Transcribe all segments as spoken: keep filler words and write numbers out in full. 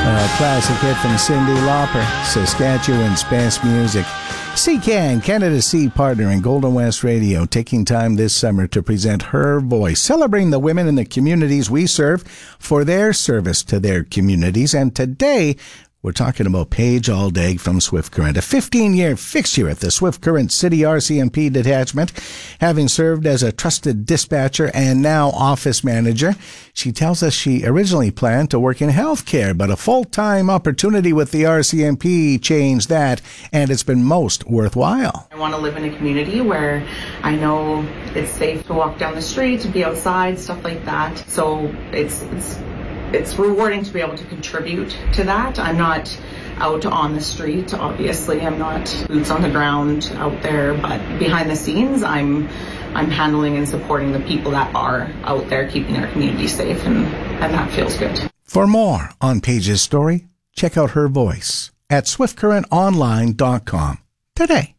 A classic hit from Cyndi Lauper, Saskatchewan's best music. C C A N, Canada's Seed Partner in Golden West Radio, taking time this summer to present Her Voice, celebrating the women in the communities we serve for their service to their communities. And today, we're talking about Paige Aldag from Swift Current, a fifteen-year fixture at the Swift Current City R C M P detachment, having served as a trusted dispatcher and now office manager. She tells us she originally planned to work in healthcare, but a full-time opportunity with the R C M P changed that, and it's been most worthwhile. I want to live in a community where I know it's safe to walk down the street, to be outside, stuff like that. So it's it's It's rewarding to be able to contribute to that. I'm not out on the street, obviously. I'm not boots on the ground out there, but behind the scenes, I'm I'm handling and supporting the people that are out there, keeping our community safe, and, and that feels good. For more on Paige's story, check out Her Voice at swift current online dot com today.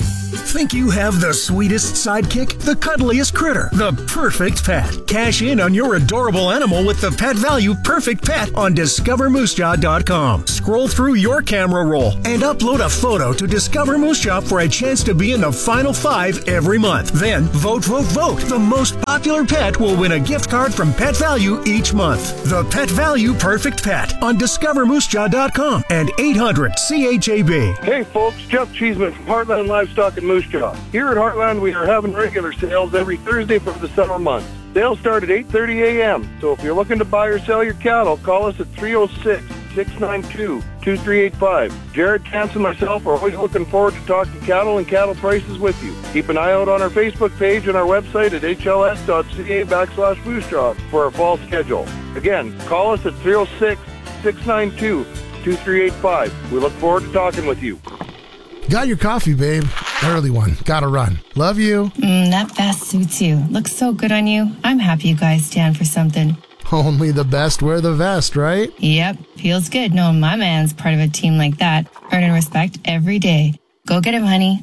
Think you have the sweetest sidekick, the cuddliest critter, the perfect pet? Cash in on your adorable animal with the Pet Value Perfect Pet on discover moose jaw dot com. Scroll through your camera roll and upload a photo to Discover Moose Jaw for a chance to be in the final five every month. Then vote, vote, vote. The most popular pet will win a gift card from Pet Value each month. The Pet Value Perfect Pet on discover moose jaw dot com and eight hundred C H A B. Hey folks, Jeff Cheeseman from Heartland Livestock in Moose Jaw. Here at Heartland, we are having regular sales every Thursday for the summer months. Sales start at eight thirty a.m., so if you're looking to buy or sell your cattle, call us at three oh six, six nine two, two three eight five. Jared, Cance, and myself are always looking forward to talking cattle and cattle prices with you. Keep an eye out on our Facebook page and our website at h l s dot c a backslash Moose Jaw for our fall schedule. Again, call us at three oh six, six nine two, two three eight five. We look forward to talking with you. Got your coffee, babe. Early one. Gotta run. Love you. Mm, that vest suits you. Looks so good on you. I'm happy you guys stand for something. Only the best wear the vest, right? Yep. Feels good knowing my man's part of a team like that. Earning respect every day. Go get him, honey.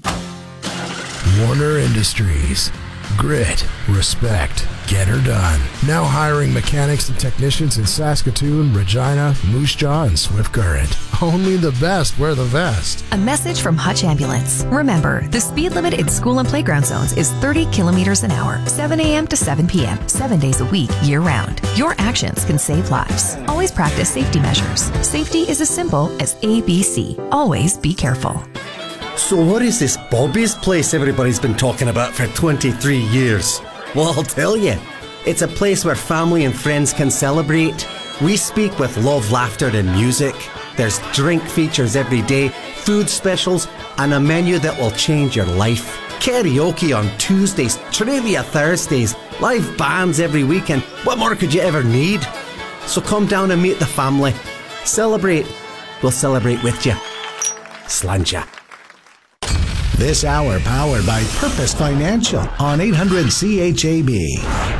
Warner Industries. Grit. Respect. Get her done. Now hiring mechanics and technicians in Saskatoon, Regina, Moose Jaw, and Swift Current. Only the best wear the vest. A message from Hutch Ambulance. Remember, the speed limit in school and playground zones is thirty kilometers an hour, seven a.m. to seven p.m., seven days a week, year-round. Your actions can save lives. Always practice safety measures. Safety is as simple as A B C. Always be careful. So what is this Bobby's Place everybody's been talking about for twenty-three years? Well, I'll tell you. It's a place where family and friends can celebrate. We speak with love, laughter, and music. There's drink features every day, food specials, and a menu that will change your life. Karaoke on Tuesdays, trivia Thursdays, live bands every weekend. What more could you ever need? So come down and meet the family. Celebrate. We'll celebrate with you. Sláinte. This hour powered by Purpose Financial on eight hundred C H A B.